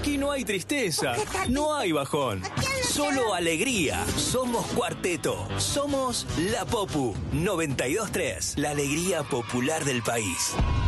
Aquí no hay tristeza, no hay bajón, solo alegría. Somos Cuarteto, somos La Popu 92.3, la alegría popular del país.